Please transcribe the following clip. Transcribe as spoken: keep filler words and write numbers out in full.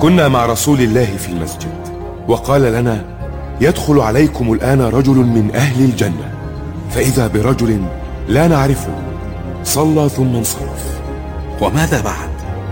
كنا مع رسول الله في المسجد، وقال لنا: يدخل عليكم الآن رجل من أهل الجنة. فإذا برجل لا نعرفه، صلى ثم انصرف. وماذا بعد؟